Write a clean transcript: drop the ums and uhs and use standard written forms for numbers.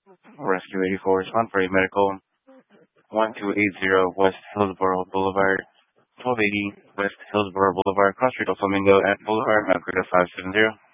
Rescue 84, respond for a medical 1280 West Hillsboro Boulevard, 1280 West Hillsboro Boulevard, Cross Street of Flamingo at Boulevard, Magruder 570.